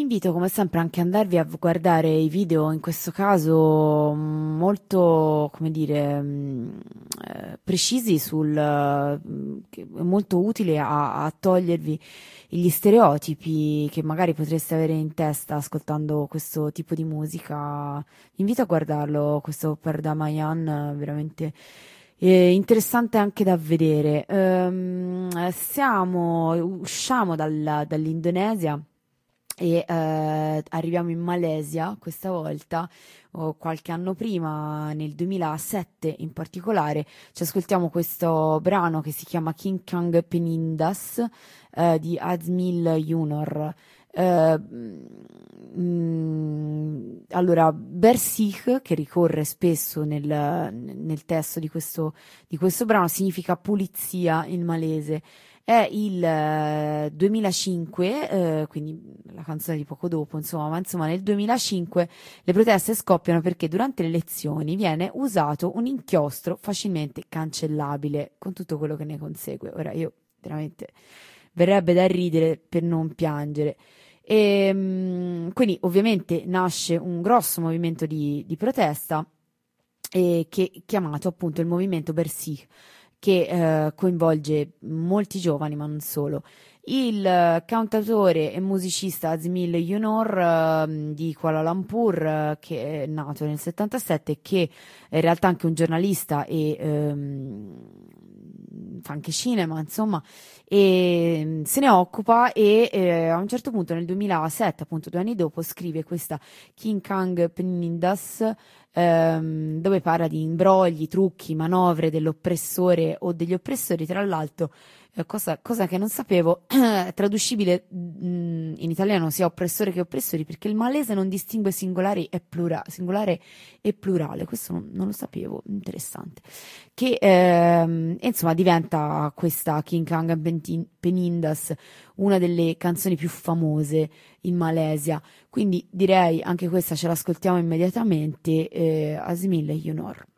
invito come sempre anche ad andarvi a guardare i video, in questo caso molto, come dire, precisi che è molto utile a togliervi gli stereotipi che magari potreste avere in testa ascoltando questo tipo di musica. Vi invito a guardarlo, questo per Damayan, veramente interessante anche da vedere. Usciamo dall'Indonesia e arriviamo in Malesia questa volta, o qualche anno prima, nel 2007 in particolare. Ci ascoltiamo questo brano che si chiama King Kang Penindas di Azmil Junior. Allora, Bersih, che ricorre spesso nel testo di questo brano, significa pulizia in malese. È il 2005, quindi la canzone di poco dopo, insomma, ma insomma nel 2005 le proteste scoppiano perché durante le elezioni viene usato un inchiostro facilmente cancellabile, con tutto quello che ne consegue. Ora io veramente verrebbe da ridere per non piangere. Quindi ovviamente nasce un grosso movimento di protesta chiamato appunto il movimento Bersih, che coinvolge molti giovani, ma non solo. Il cantautore e musicista Azmil Junior di Kuala Lumpur, che è nato nel 77, che è in realtà anche un giornalista e fa anche cinema, insomma, e se ne occupa e a un certo punto nel 2007, appunto 2 anni dopo, scrive questa King Kang Penindas, dove parla di imbrogli, trucchi, manovre dell'oppressore o degli oppressori, tra l'altro, cosa che non sapevo, traducibile in italiano sia oppressore che oppressori, perché il malese non distingue singolare e plurale, questo non lo sapevo, interessante. Che insomma diventa questa King Kang Penindas una delle canzoni più famose in Malesia, quindi direi anche questa ce l'ascoltiamo immediatamente, Azmil Junior.